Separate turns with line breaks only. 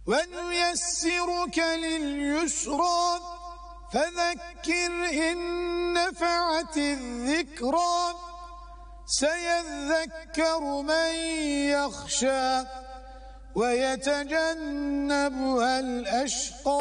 ونيسرك لليسرى فذكر إن نفعت الذكرى سيذكر من يخشى ويتجنبها الأشقى